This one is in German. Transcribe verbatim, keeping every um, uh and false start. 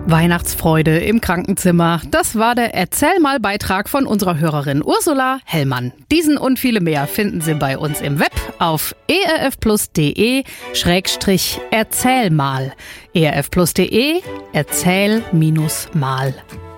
Weihnachtsfreude im Krankenzimmer. Das war der Erzähl-mal-Beitrag von unserer Hörerin Ursula Hellmann. Diesen und viele mehr finden Sie bei uns im Web auf erfplus.de schrägstrich erzählmal. erfplus.de erzähl-mal.